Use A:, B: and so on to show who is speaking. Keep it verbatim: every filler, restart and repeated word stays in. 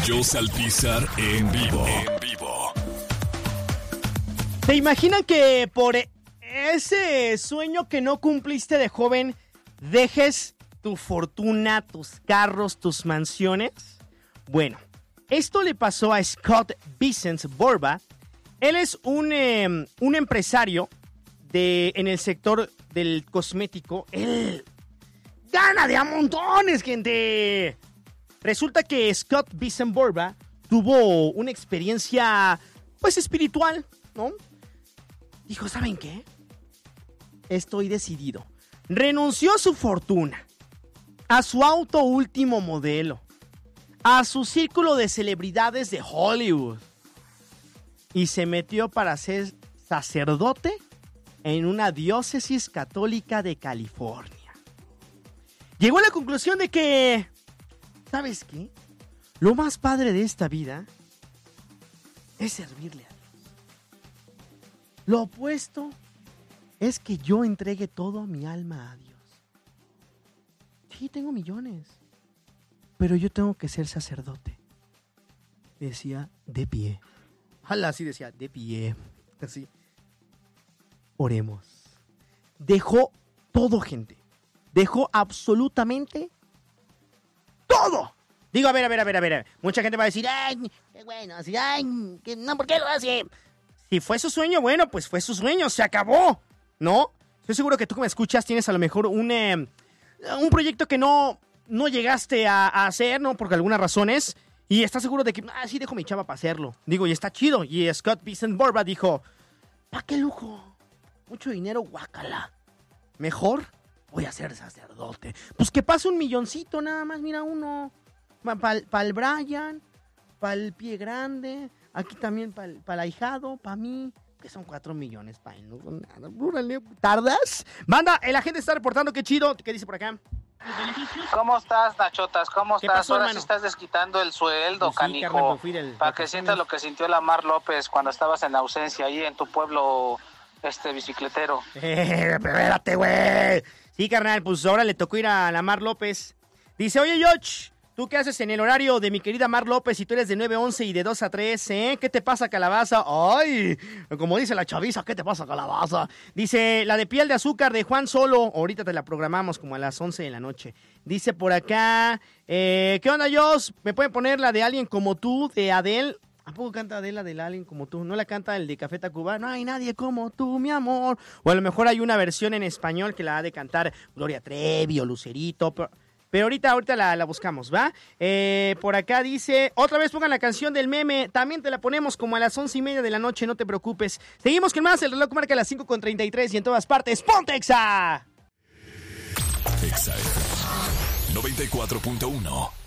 A: Joss Alpizar en vivo. En vivo.
B: ¿Te imaginan que por ese sueño que no cumpliste de joven dejes tu fortuna, tus carros, tus mansiones? Bueno, esto le pasó a Scott Vicens Borba. Él es un, eh, un empresario de, en el sector del cosmético. Él gana de a montones, gente. Resulta que Scott Vicens Borba tuvo una experiencia, pues, espiritual, ¿no? Dijo, ¿saben qué? Estoy decidido. Renunció a su fortuna, a su auto último modelo, a su círculo de celebridades de Hollywood y se metió para ser sacerdote en una diócesis católica de California. Llegó a la conclusión de que, ¿sabes qué? Lo más padre de esta vida es servirle a Dios. Lo opuesto es que yo entregue todo mi alma a Dios. Sí, tengo millones, pero yo tengo que ser sacerdote. Decía, de pie. Ojalá así decía, de pie. Así. Oremos. Dejó todo, gente. Dejó absolutamente todo. Digo, a ver, a ver, a ver, a ver. Mucha gente va a decir, ay, qué bueno, así, ay, que, no, ¿por qué lo hace? Si fue su sueño, bueno, pues fue su sueño, se acabó, ¿no? Estoy seguro que tú que me escuchas tienes a lo mejor un, eh, un proyecto que no, no llegaste a, a hacer, ¿no? Por algunas razones, y estás seguro de que, ah, sí, dejo mi chava para hacerlo. Digo, y está chido. Y Scott Vicens Borba dijo, ¿pa' qué lujo? Mucho dinero, guácala. Mejor voy a ser sacerdote. Pues que pase un milloncito nada más, mira uno. Para pa el Brian, para el pie grande, aquí también para pa el ahijado, para mí, que son cuatro millones, pa' él, no son nada. Búrale, ¿tardas? Banda, la gente está reportando, qué chido. ¿Qué dice por acá?
C: ¿Cómo estás, Nachotas? ¿Cómo estás?
B: Pasó,
C: Ahora
B: hermano?
C: sí estás desquitando el sueldo,
B: Pues sí,
C: canijo.
B: carnal, pues fui del-
C: para que sientas lo que sintió la Mar López cuando estabas en ausencia ahí en tu pueblo este bicicletero.
B: Eh, espérate, güey. Sí, carnal, pues ahora le tocó ir a la Mar López. Dice, oye, George, ¿tú qué haces en el horario de mi querida Mar López si tú eres de nueve a once y de dos a tres, eh? ¿Qué te pasa, calabaza? Ay, como dice la chaviza, ¿qué te pasa, calabaza? Dice, la de piel de azúcar de Juan Solo, ahorita te la programamos como a las once de la noche. Dice por acá, eh, ¿qué onda, Joss? ¿Me pueden poner la de Alguien Como Tú, de Adele? ¿A poco canta Adele de Alguien Como Tú? ¿No la canta el de Café Tacuba? No hay nadie como tú, mi amor. O a lo mejor hay una versión en español que la ha de cantar Gloria Trevi o Lucerito, pero... Pero ahorita, ahorita la, la buscamos, ¿va? Eh, por acá dice, otra vez pongan la canción del meme, también te la ponemos como a las once y media de la noche, no te preocupes. Seguimos con más, el reloj marca las cinco con treinta y tres y en todas partes, ¡ponte Exa!
A: Exa noventa y cuatro punto uno.